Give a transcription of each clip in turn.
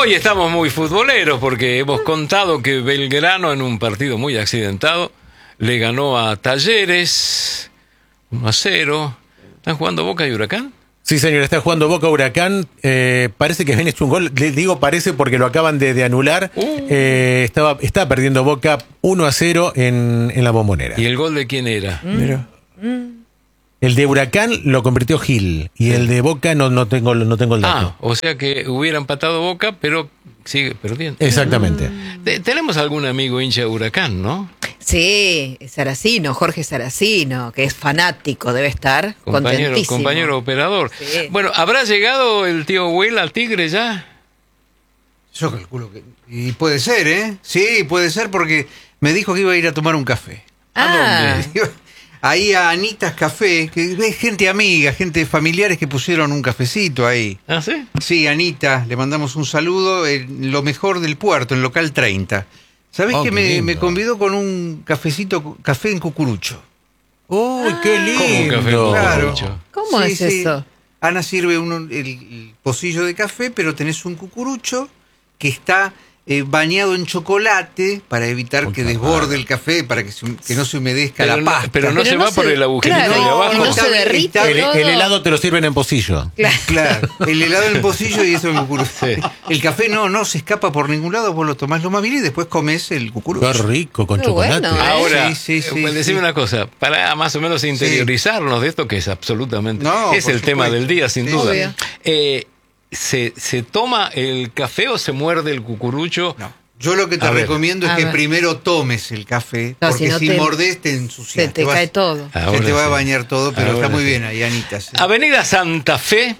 Hoy estamos muy futboleros porque hemos contado que Belgrano, en un partido muy accidentado, le ganó a Talleres 1-0. ¿Están jugando Boca y Huracán? Sí, señor, está jugando Boca Huracán. Parece que bien hecho un gol. Le digo parece porque lo acaban de anular. Estaba perdiendo Boca 1-0 en la Bombonera. ¿Y el gol de quién era? El de Huracán lo convirtió Gil. Y el de Boca no tengo el dato. O sea que hubiera empatado Boca, pero sigue perdiendo. Exactamente. Tenemos algún amigo hincha de Huracán, ¿no? Sí, Saracino, Jorge Saracino, que es fanático, debe estar contentísimo. Compañero operador. Sí. Bueno, ¿habrá llegado el tío Will al Tigre ya? Yo calculo que... Y puede ser, ¿eh? Sí, puede ser porque me dijo que iba a ir a tomar un café. ¿A dónde? Ahí a Anitas Café, que es gente amiga, gente familiares que pusieron un cafecito ahí. ¿Ah, sí? Sí, Anita, le mandamos un saludo, lo mejor del puerto, en local 30. ¿Sabés que me convidó con un café en cucurucho? ¡Uy, qué lindo! ¿Cómo un café con Claro. cucurucho? ¿Cómo es eso? Ana sirve el pocillo de café, pero tenés un cucurucho que está bañado en chocolate para evitar que desborde el café, para que no se humedezca la pasta. Pero no se va por el agujerito claro, de abajo. no se derrite todo. El helado te lo sirven en pocillo. Claro, el helado en el pocillo y eso en el cucurucho. Sí. El café no se escapa por ningún lado, vos lo tomás lo más bien y después comés el cucurucho. Qué rico, con Qué chocolate. bueno, ¿eh? Ahora, Sí, decime una cosa, para más o menos interiorizarnos de esto, que es absolutamente... es por el tema supuesto. del día, sin Sí, duda. obvio. ¿Se toma el café o se muerde el cucurucho? No. Yo lo que te A ver. recomiendo es A que ver. primero tomes el café, No, porque si no si te- mordés te ensucias. Se te cae todo. Se Ahora te va a sí. bañar todo, pero Ahora está muy sí. bien ahí, Anita. Sí. Avenida Santa Fe,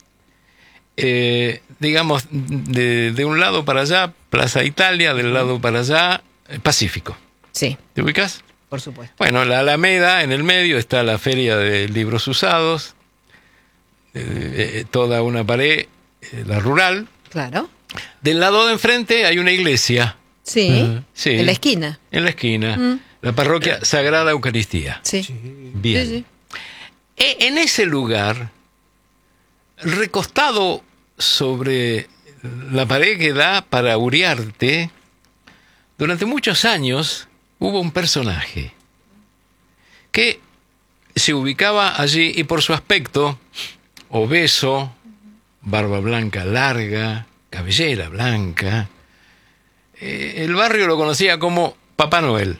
digamos, de un lado para allá, Plaza Italia, del lado para allá, Pacífico. Sí, ¿Te ubicas? por supuesto. Bueno, la Alameda, en el medio está la Feria de Libros Usados, toda una pared, la rural. Claro. Del lado de enfrente hay una iglesia. Sí, Sí. en la esquina. En la esquina, la parroquia Sagrada Eucaristía. Sí. Bien. Sí, sí. En ese lugar, recostado sobre la pared que da para Uriarte, durante muchos años hubo un personaje que se ubicaba allí y por su aspecto, obeso, barba blanca larga, cabellera blanca, el barrio lo conocía como Papá Noel.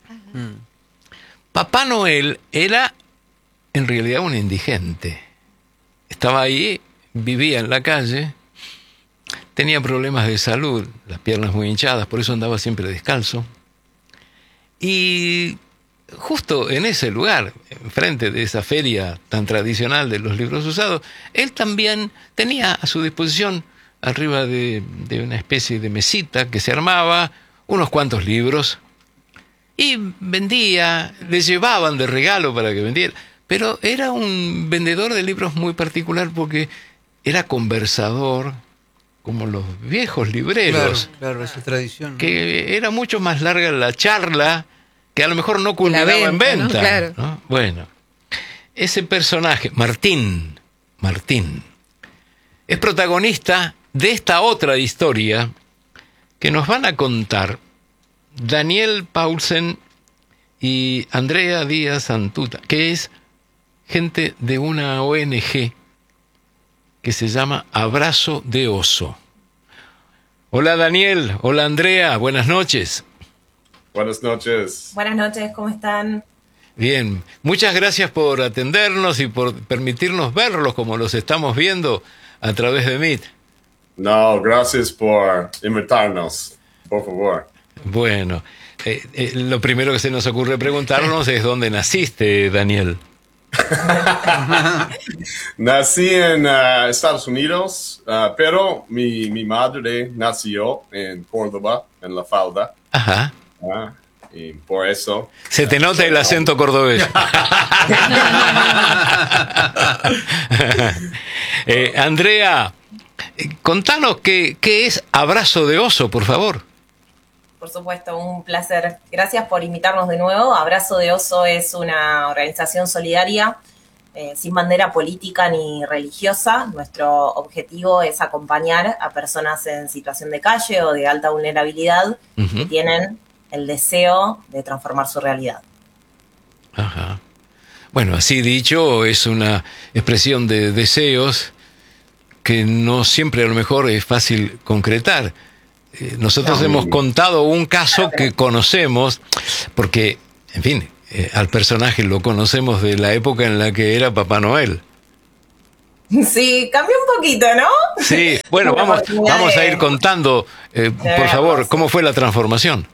Papá Noel era en realidad un indigente. Estaba ahí, vivía en la calle, tenía problemas de salud, las piernas muy hinchadas, por eso andaba siempre descalzo. Y justo en ese lugar, enfrente de esa feria tan tradicional de los libros usados, él también tenía a su disposición, arriba de una especie de mesita que se armaba, unos cuantos libros, y vendía, le llevaban de regalo para que vendiera. Pero era un vendedor de libros muy particular porque era conversador, como los viejos libreros, Claro, esa tradición. que era mucho más larga la charla, que a lo mejor no culminaba en venta, ¿no? venta. Claro. ¿no? Bueno, ese personaje, Martín, es protagonista de esta otra historia que nos van a contar Daniel Paulsen y Andrea Díaz Santuta, que es gente de una ONG que se llama Abrazo de Oso. Hola Daniel, hola Andrea, buenas noches. Buenas noches. Buenas noches, ¿cómo están? Bien, muchas gracias por atendernos y por permitirnos verlos como los estamos viendo a través de Meet. No, gracias por invitarnos, por favor. Bueno, lo primero que se nos ocurre preguntarnos es dónde naciste, Daniel. Nací en Estados Unidos, pero mi madre nació en Córdoba, en La Falda. Ajá. Y por eso... Se te nota el acento cordobés. Andrea, contanos qué es Abrazo de Oso, por favor. Por supuesto, un placer. Gracias por invitarnos de nuevo. Abrazo de Oso es una organización solidaria sin bandera política ni religiosa. Nuestro objetivo es acompañar a personas en situación de calle o de alta vulnerabilidad que tienen el deseo de transformar su realidad. Ajá. Bueno, así dicho, es una expresión de deseos que no siempre a lo mejor es fácil concretar. Nosotros hemos contado un caso que conocemos, porque, en fin, al personaje lo conocemos de la época en la que era Papá Noel. Sí, cambió un poquito, ¿no? Sí, bueno, vamos a ir contando, por favor, cómo fue la transformación.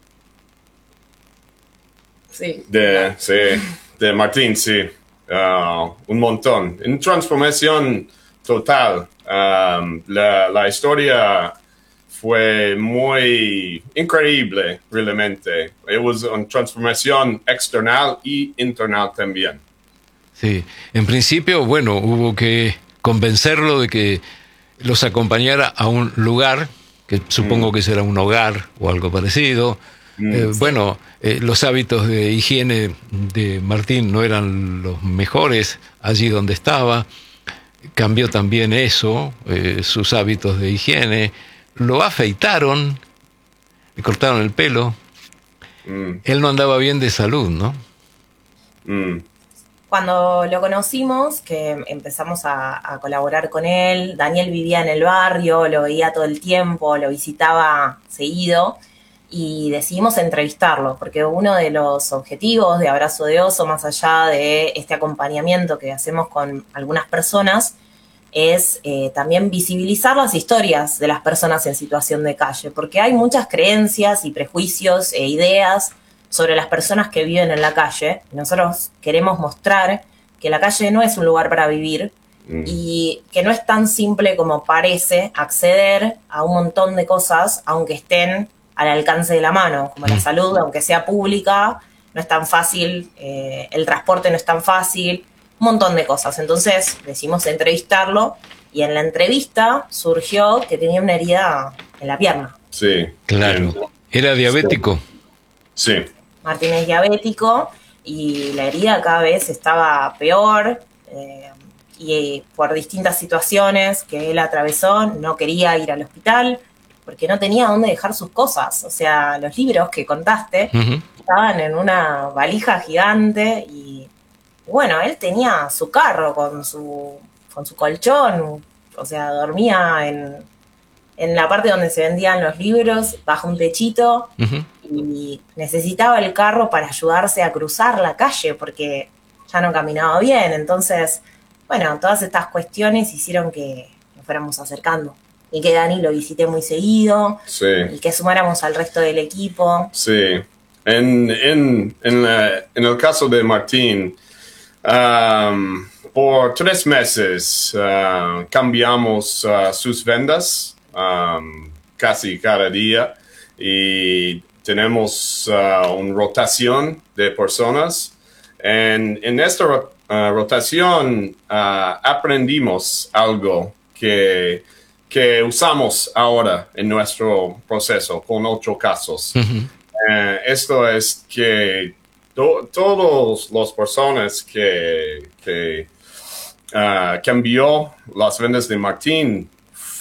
Sí. De Martín, sí. Un montón. En transformación total. La historia fue muy increíble, realmente. It was una transformación external y internal también. Sí, en principio, bueno, hubo que convencerlo de que los acompañara a un lugar, que supongo que será un hogar o algo parecido. Bueno, los hábitos de higiene de Martín no eran los mejores allí donde estaba. Cambió también eso, sus hábitos de higiene. Lo afeitaron, le cortaron el pelo. Él no andaba bien de salud, ¿no? Cuando lo conocimos, que empezamos a colaborar con él, Daniel vivía en el barrio, lo veía todo el tiempo, lo visitaba seguido y decidimos entrevistarlo, porque uno de los objetivos de Abrazo de Oso, más allá de este acompañamiento que hacemos con algunas personas, es también visibilizar las historias de las personas en situación de calle, porque hay muchas creencias y prejuicios e ideas sobre las personas que viven en la calle. Nosotros queremos mostrar que la calle no es un lugar para vivir y que no es tan simple como parece acceder a un montón de cosas, aunque estén al alcance de la mano, como la salud, aunque sea pública, no es tan fácil, el transporte no es tan fácil, un montón de cosas. Entonces decidimos entrevistarlo y en la entrevista surgió que tenía una herida en la pierna. Sí. Claro. ¿Era diabético? Sí. Martín es diabético y la herida cada vez estaba peor y por distintas situaciones que él atravesó no quería ir al hospital porque no tenía dónde dejar sus cosas. O sea, los libros que contaste estaban en una valija gigante y bueno, él tenía su carro con su colchón, o sea, dormía en la parte donde se vendían los libros, bajo un techito, y necesitaba el carro para ayudarse a cruzar la calle porque ya no caminaba bien. Entonces, bueno, todas estas cuestiones hicieron que nos fuéramos acercando y que Dani lo visité muy seguido y que sumáramos al resto del equipo. Sí, en el caso de Martín, por 3 meses cambiamos sus vendas casi cada día y tenemos una rotación de personas. En esta rotación aprendimos algo que usamos ahora en nuestro proceso con 8 casos. Esto es que todas las personas que cambió las vendas de Martín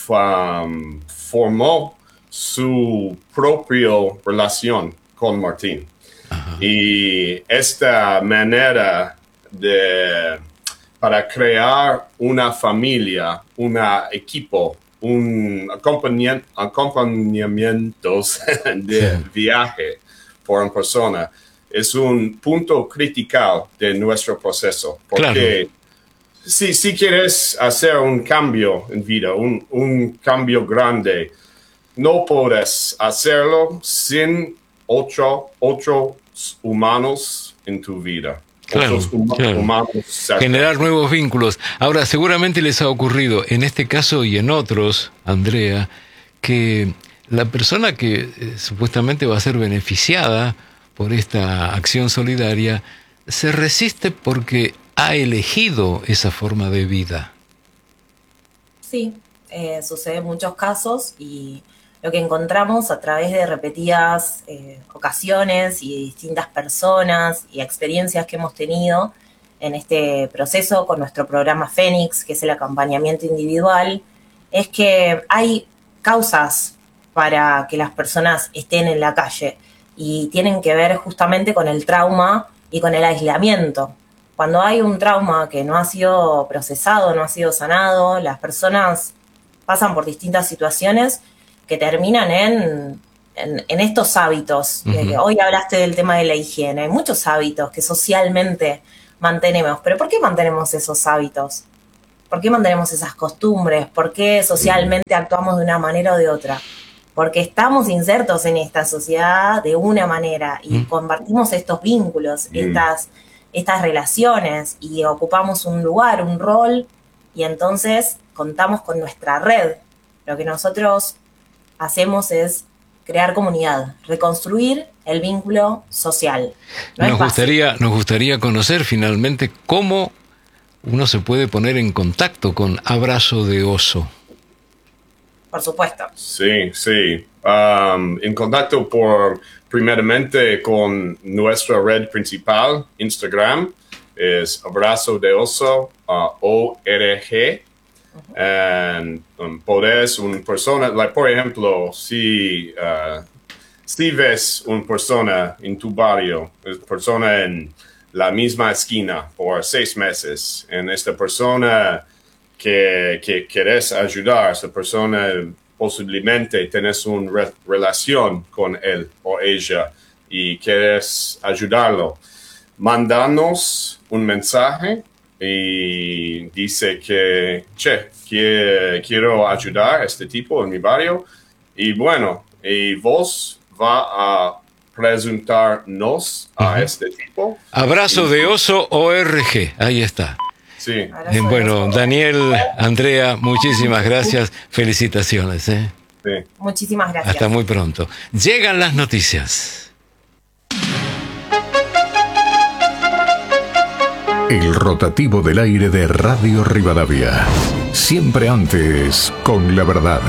formó su propia relación con Martín. Y esta manera para crear una familia, un equipo, un acompañamientos de viaje por una persona es un punto crítico de nuestro proceso. Porque si quieres hacer un cambio en vida, un cambio grande, no puedes hacerlo sin otros humanos en tu vida. Claro. Generar nuevos vínculos. Ahora, seguramente les ha ocurrido en este caso y en otros, Andrea, que la persona que supuestamente va a ser beneficiada por esta acción solidaria se resiste porque ha elegido esa forma de vida. Sí, sucede en muchos casos y lo que encontramos a través de repetidas ocasiones y distintas personas y experiencias que hemos tenido en este proceso con nuestro programa Fénix, que es el acompañamiento individual, es que hay causas para que las personas estén en la calle y tienen que ver justamente con el trauma y con el aislamiento. Cuando hay un trauma que no ha sido procesado, no ha sido sanado, las personas pasan por distintas situaciones que terminan en estos hábitos. Hoy hablaste del tema de la higiene. Hay muchos hábitos que socialmente mantenemos. ¿Pero por qué mantenemos esos hábitos? ¿Por qué mantenemos esas costumbres? ¿Por qué socialmente actuamos de una manera o de otra? Porque estamos insertos en esta sociedad de una manera y compartimos estos vínculos, estas relaciones, y ocupamos un lugar, un rol, y entonces contamos con nuestra red. Lo que nosotros hacemos es crear comunidad, reconstruir el vínculo social. Nos gustaría conocer finalmente cómo uno se puede poner en contacto con Abrazo de Oso. Por supuesto. Sí. En contacto primeramente con nuestra red principal, Instagram, es Abrazo de Oso, ORG. Podés una persona, por ejemplo, si ves una persona en tu barrio, persona en la misma esquina por 6 meses, en esta persona que querés ayudar, esta persona posiblemente tenés una relación con él o ella y querés ayudarlo, mandanos un mensaje y dice que, quiero ayudar a este tipo en mi barrio, y bueno, y vos va a presentarnos a este tipo. Abrazo de Oso ORG, ahí está. Sí. Bueno, Daniel, Andrea, muchísimas gracias, felicitaciones. Sí. Muchísimas gracias. Hasta muy pronto. Llegan las noticias. El rotativo del aire de Radio Rivadavia. Siempre antes con la verdad.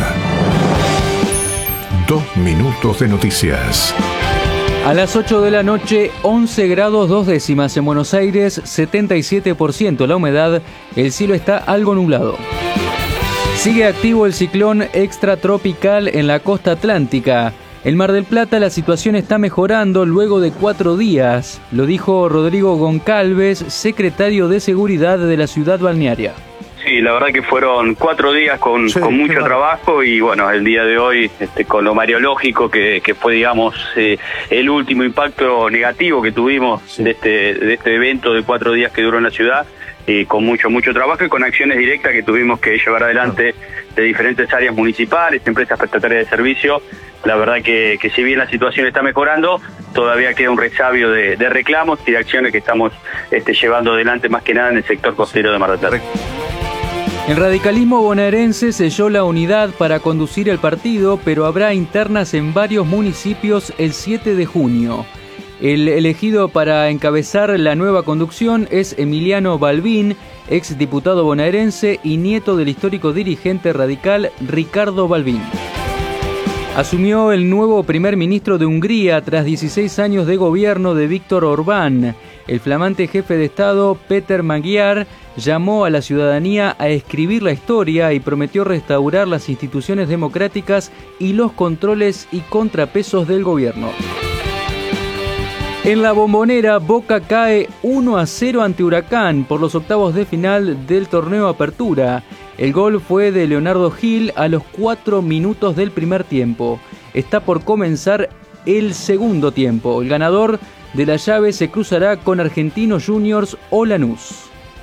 2 minutos de noticias. A las 8 de la noche, 11 grados 2 décimas en Buenos Aires, 77% la humedad, el cielo está algo nublado. Sigue activo el ciclón extratropical en la costa atlántica. En Mar del Plata la situación está mejorando luego de 4 días, lo dijo Rodrigo Goncalves, secretario de Seguridad de la ciudad balnearia. Sí, la verdad que fueron 4 días con mucho trabajo, y bueno, el día de hoy con lo mariológico que fue, digamos, el último impacto negativo que tuvimos de este evento de 4 días que duró en la ciudad, con mucho trabajo y con acciones directas que tuvimos que llevar adelante de diferentes áreas municipales, empresas prestatarias de servicio. La verdad que si bien la situación está mejorando, todavía queda un resabio de reclamos y de acciones que estamos llevando adelante, más que nada en el sector costero de Mar del Plata. El radicalismo bonaerense selló la unidad para conducir el partido, pero habrá internas en varios municipios el 7 de junio. El elegido para encabezar la nueva conducción es Emiliano Balbín, ex diputado bonaerense y nieto del histórico dirigente radical Ricardo Balbín. Asumió el nuevo primer ministro de Hungría tras 16 años de gobierno de Víctor Orbán. El flamante jefe de Estado, Péter Magyar, llamó a la ciudadanía a escribir la historia y prometió restaurar las instituciones democráticas y los controles y contrapesos del gobierno. En la Bombonera, Boca cae 1-0 ante Huracán por los octavos de final del torneo Apertura. El gol fue de Leonardo Gil a los 4 minutos del primer tiempo. Está por comenzar el segundo tiempo. El ganador de la llave se cruzará con Argentinos Juniors o Lanús.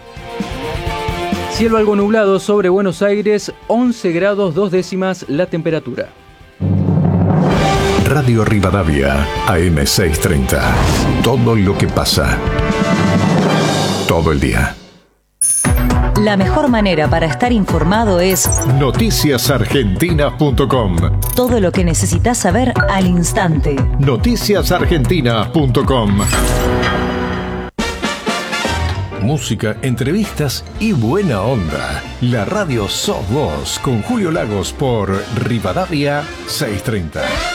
Cielo algo nublado sobre Buenos Aires, 11 grados 2 décimas la temperatura. Radio Rivadavia, AM630. Todo lo que pasa. Todo el día. La mejor manera para estar informado es noticiasargentina.com. Todo lo que necesitas saber al instante. Noticiasargentina.com. Música, entrevistas y buena onda. La radio sos vos con Julio Lagos por Rivadavia 630.